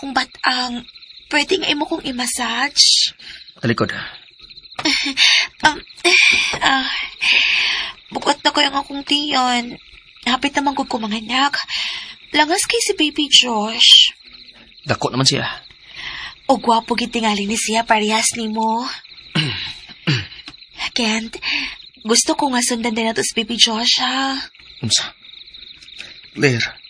akong batang. Pwede nga imo kong i-massage. Talikod. Bukat na kaya nga akong tiyan. Hapit naman ko mga anak. Langas kay si Baby Josh. Dako naman siya. O gwapo gitingali ni siya parehas ni mo. Kent, gusto ko nga sundan din nato si Baby Josh, ha? Unsa? Claire,